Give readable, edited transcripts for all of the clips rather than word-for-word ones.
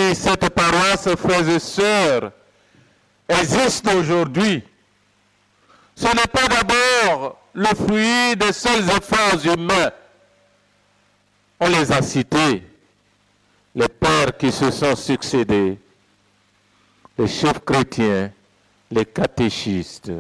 si cette paroisse, frères et sœurs, existe aujourd'hui, ce n'est pas d'abord le fruit des seuls efforts humains. On les a cités, les pères qui se sont succédés, les chefs chrétiens, les catéchistes.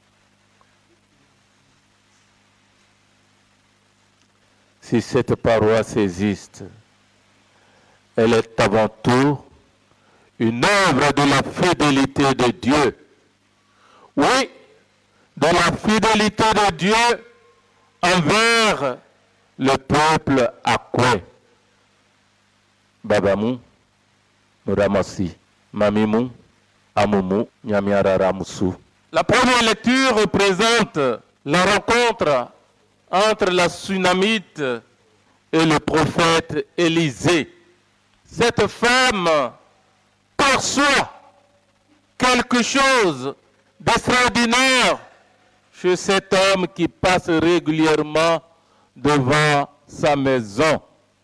Si cette paroisse existe, elle est avant tout une œuvre de la fidélité de Dieu. Oui, de la fidélité de Dieu envers le peuple akwe. Babamu, Muramasi, Mamimu, Amumu, Nyamiarara Musu. La première lecture représente la rencontre entre la Sunamite et le prophète Élisée. Cette femme perçoit quelque chose d'extraordinaire chez cet homme qui passe régulièrement devant sa maison.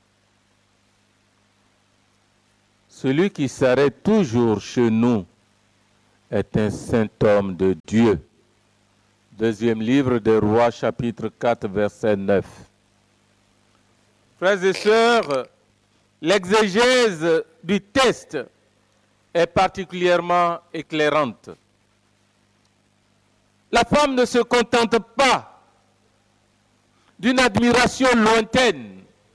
Celui qui s'arrête toujours chez nous est un saint homme de Dieu. Deuxième livre des Rois, chapitre 4, verset 9. Frères et sœurs, l'exégèse du texte est particulièrement éclairante. La femme ne se contente pas d'une admiration lointaine.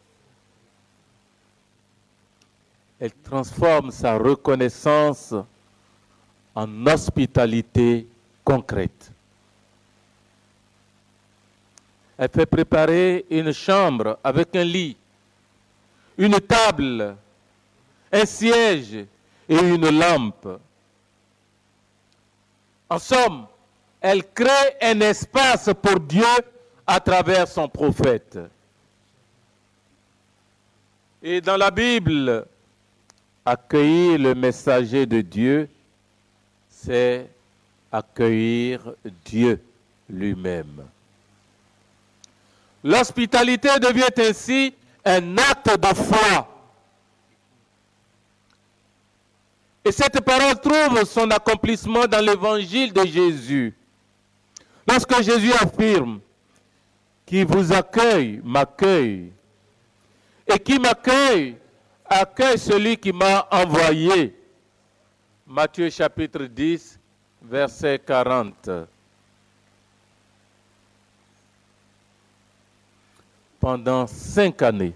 Elle transforme sa reconnaissance en hospitalité concrète. Elle fait préparer une chambre avec un lit, une table, un siège et une lampe. En somme, elle crée un espace pour Dieu à travers son prophète. Et dans la Bible, accueillir le messager de Dieu, c'est accueillir Dieu lui-même. L'hospitalité devient ainsi un acte de foi. Et cette parole trouve son accomplissement dans l'évangile de Jésus. Lorsque Jésus affirme, qui vous accueille, m'accueille. Et qui m'accueille, accueille celui qui m'a envoyé. Matthieu chapitre 10, verset 40. Pendant 5 années,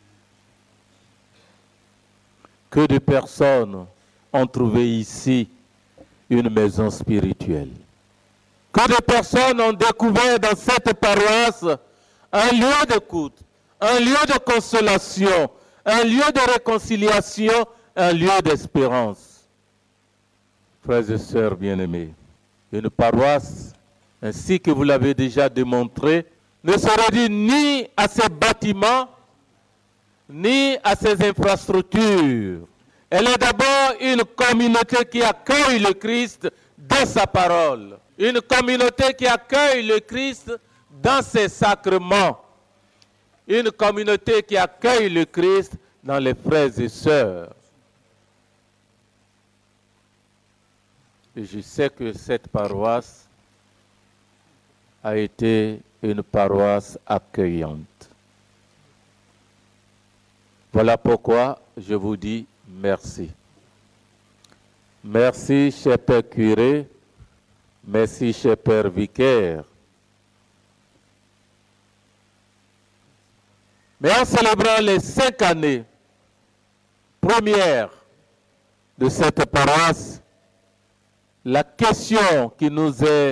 que de personnes ont trouvé ici une maison spirituelle. Que de personnes ont découvert dans cette paroisse un lieu d'écoute, un lieu de consolation, un lieu de réconciliation, un lieu d'espérance. Frères et sœurs bien-aimés, une paroisse, ainsi que vous l'avez déjà démontré, ne se réduit ni à ses bâtiments, ni à ses infrastructures. Elle est d'abord une communauté qui accueille le Christ dans sa parole. Une communauté qui accueille le Christ dans ses sacrements. Une communauté qui accueille le Christ dans les frères et sœurs. Et je sais que cette paroisse a été une paroisse accueillante. Voilà pourquoi je vous dis merci. Merci, cher Père curé. Merci, cher Père vicaire. Mais en célébrant les 5 années premières de cette paroisse, la question qui nous est